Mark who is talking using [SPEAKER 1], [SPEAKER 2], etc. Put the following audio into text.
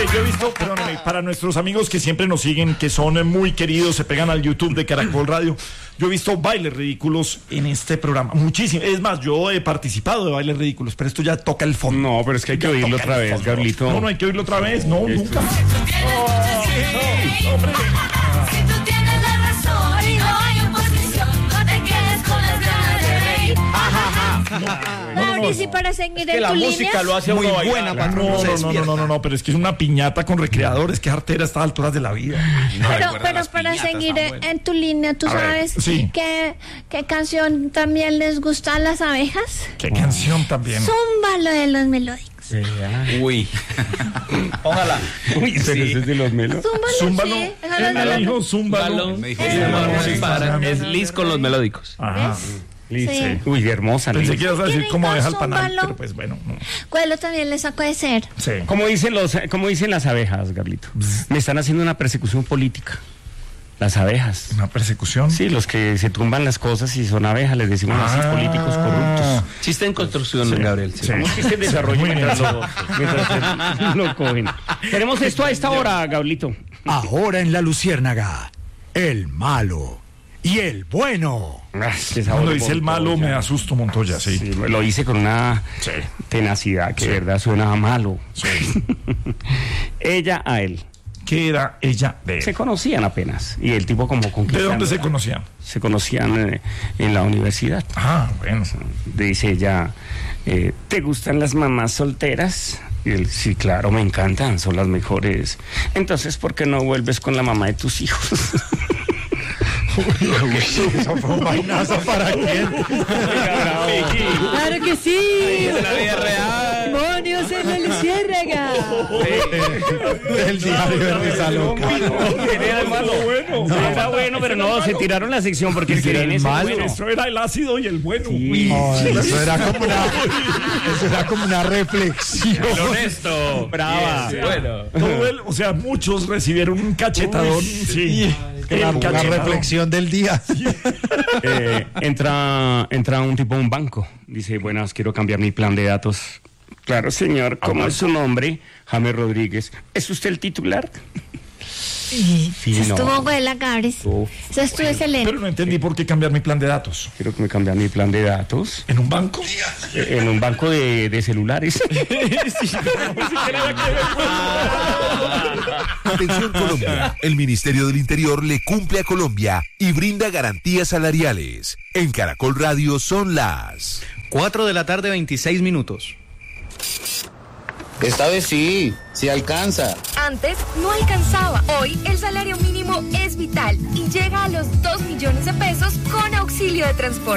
[SPEAKER 1] Mire, yo he visto, perdóneme, para nuestros amigos que siempre nos siguen, que son muy queridos, se pegan al YouTube de Caracol Radio, yo he visto bailes ridículos en este programa, muchísimo. Es más, yo he participado de bailes ridículos, pero esto ya toca el fondo.
[SPEAKER 2] No, pero es que hay que oírlo otra vez, Gablito.
[SPEAKER 1] No, hay que oírlo otra vez, no, nunca más. Hombre.
[SPEAKER 3] Si tú tienes la razón y no hay oposición, no te quedes con las ganas de reír.
[SPEAKER 4] Mauricio, para seguir
[SPEAKER 5] Que
[SPEAKER 4] en
[SPEAKER 5] la
[SPEAKER 4] tu
[SPEAKER 5] música
[SPEAKER 4] línea,
[SPEAKER 5] lo hace
[SPEAKER 6] Muy
[SPEAKER 5] uno bailar.
[SPEAKER 6] buena cuando uno se despierta.
[SPEAKER 1] No, pero es que es una piñata con recreadores, que artera a estas alturas de la vida.
[SPEAKER 4] pero para seguir en tu línea, ¿tú
[SPEAKER 1] A ver,
[SPEAKER 4] sabes
[SPEAKER 1] sí.
[SPEAKER 4] qué canción también les gusta a las abejas?
[SPEAKER 1] Qué canción también.
[SPEAKER 4] Zumba, lo de los melódicos.
[SPEAKER 5] Uy. Ojalá.
[SPEAKER 2] Uy, pero ese es de los melos.
[SPEAKER 1] Zúmbalo.
[SPEAKER 4] Sí, esa
[SPEAKER 1] Él
[SPEAKER 4] es
[SPEAKER 1] me
[SPEAKER 4] la-
[SPEAKER 1] dijo zúmbalo.
[SPEAKER 5] Balón.
[SPEAKER 6] Me dijo
[SPEAKER 5] Es Liz con los melódicos.
[SPEAKER 1] Ajá.
[SPEAKER 2] Liz,
[SPEAKER 4] Sí.
[SPEAKER 2] Uy, hermosa, Liz.
[SPEAKER 1] Pensé que ibas a decir
[SPEAKER 4] Qué
[SPEAKER 1] cómo
[SPEAKER 4] rico,
[SPEAKER 1] abeja el panal,
[SPEAKER 4] zúmbalo.
[SPEAKER 1] pero pues bueno. No.
[SPEAKER 4] Cuelo también les sacó de ser.
[SPEAKER 1] Sí.
[SPEAKER 2] ¿Cómo dicen las abejas, Gablito? Me están haciendo una persecución política. Las abejas.
[SPEAKER 1] Una persecución.
[SPEAKER 2] Sí, los que se tumban las cosas y son abejas, les decimos así, políticos corruptos.
[SPEAKER 5] Chiste en construcción, Gabriel.
[SPEAKER 1] Sí.
[SPEAKER 2] Es que se desarrolla
[SPEAKER 1] Muy bien.
[SPEAKER 2] mientras lo cogen. Tenemos esto a esta hora, Gablito.
[SPEAKER 6] Ahora en La Luciérnaga, el malo y el bueno.
[SPEAKER 1] Cuando dice el malo me asusto, Montoya, sí.
[SPEAKER 2] Sí, lo hice con una
[SPEAKER 1] Sí.
[SPEAKER 2] tenacidad que de verdad suena a malo. Ella a él.
[SPEAKER 1] ¿Qué era ella de
[SPEAKER 2] Se
[SPEAKER 1] él?
[SPEAKER 2] conocían apenas. Y el tipo como
[SPEAKER 1] ¿De
[SPEAKER 2] conquistando.
[SPEAKER 1] dónde se conocían?
[SPEAKER 2] Se conocían en la universidad.
[SPEAKER 1] Ah, bueno.
[SPEAKER 2] Dice ella, ¿te gustan las mamás solteras? Y él, sí, claro, me encantan, son las mejores. Entonces, ¿por qué no vuelves con la mamá de tus hijos?
[SPEAKER 6] Eso fue un vainazo para quién.
[SPEAKER 4] ¡Claro que sí!
[SPEAKER 5] En la vida real.
[SPEAKER 4] ¡Demonios en la luciérnaga!
[SPEAKER 6] El diario de Risa Loca.
[SPEAKER 2] Era malo, bueno. Era bueno, pero no, se tiraron la sección porque
[SPEAKER 6] Ese era
[SPEAKER 2] quieren
[SPEAKER 6] el
[SPEAKER 2] ese
[SPEAKER 6] malo.
[SPEAKER 2] bueno.
[SPEAKER 1] Eso era el ácido y el bueno.
[SPEAKER 2] Sí.
[SPEAKER 1] Uy.
[SPEAKER 6] No, eso era como una reflexión.
[SPEAKER 5] El honesto.
[SPEAKER 2] Brava.
[SPEAKER 5] Yes, bueno.
[SPEAKER 1] Todo el, o sea, muchos recibieron un cachetadón. Sí.
[SPEAKER 6] La
[SPEAKER 1] El cachetadón.
[SPEAKER 6] reflexión del día.
[SPEAKER 2] Entra un tipo a un banco. Dice, buenas, quiero cambiar mi plan de datos. Claro, señor. ¿Cómo es su nombre? James Rodríguez. ¿Es usted el titular?
[SPEAKER 4] Sí,
[SPEAKER 2] Fino.
[SPEAKER 4] estuvo buena, Cabres.
[SPEAKER 2] Uf,
[SPEAKER 4] Eso estuvo excelente.
[SPEAKER 1] Pero no entendí por qué cambiar mi plan de datos.
[SPEAKER 2] quiero que me cambien mi plan de datos.
[SPEAKER 1] ¿En un banco?
[SPEAKER 2] En un banco de celulares.
[SPEAKER 7] Atención Colombia, el Ministerio del Interior le cumple a Colombia y brinda garantías salariales. En Caracol Radio son las
[SPEAKER 8] 4 de la tarde, 26 minutos.
[SPEAKER 9] Esta vez sí alcanza.
[SPEAKER 3] Antes no alcanzaba. Hoy el salario mínimo es vital y llega a los 2 millones de pesos con auxilio de transporte.